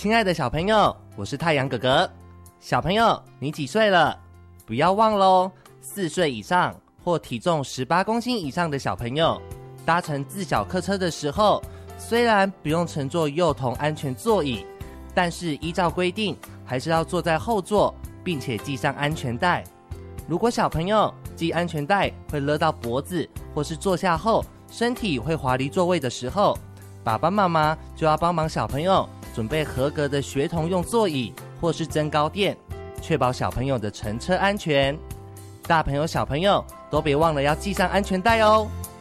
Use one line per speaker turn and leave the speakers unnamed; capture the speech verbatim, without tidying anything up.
亲爱的小朋友，我是太阳哥哥。小朋友，你几岁了？不要忘喽，四岁以上或体重十八公斤以上的小朋友，搭乘自小客车的时候，虽然不用乘坐幼童安全座椅，但是依照规定，还是要坐在后座，并且系上安全带。如果小朋友系安全带会勒到脖子，或是坐下后身体会滑离座位的时候，爸爸妈妈就要帮忙小朋友准备合格的学童用座椅或是增高垫，确保小朋友的乘车安全。大朋友小朋友都别忘了要系上安全带哦。